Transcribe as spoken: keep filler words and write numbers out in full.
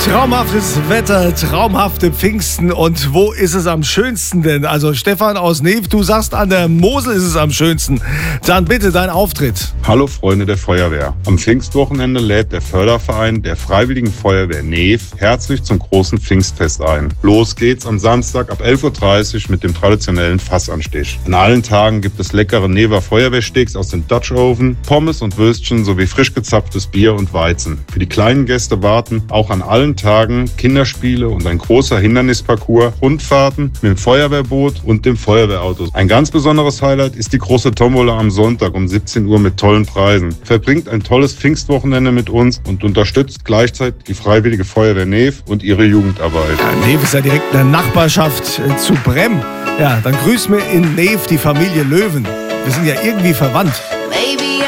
Traumhaftes Wetter, traumhafte Pfingsten. Und wo ist es am schönsten denn? Also Stefan aus Neef, du sagst, an der Mosel ist es am schönsten. Dann bitte dein Auftritt. Hallo Freunde der Feuerwehr. Am Pfingstwochenende lädt der Förderverein der Freiwilligen Feuerwehr Neef herzlich zum großen Pfingstfest ein. Los geht's am Samstag ab elf Uhr dreißig mit dem traditionellen Fassanstich. An allen Tagen gibt es leckere Never Feuerwehrsteaks aus dem Dutch Oven, Pommes und Würstchen sowie frisch gezapftes Bier und Weizen. Für die kleinen Gäste warten auch an allen Tagen Kinderspiele und ein großer Hindernisparcours, Rundfahrten mit dem Feuerwehrboot und dem Feuerwehrauto. Ein ganz besonderes Highlight ist die große Tombola am Sonntag um siebzehn Uhr mit tollen Preisen. Verbringt ein tolles Pfingstwochenende mit uns und unterstützt gleichzeitig die Freiwillige Feuerwehr Neef und ihre Jugendarbeit. Ja, Neef ist ja direkt in der Nachbarschaft äh, zu Brem. Ja, dann grüß mir in Neef die Familie Löwen. Wir sind ja irgendwie verwandt. Baby.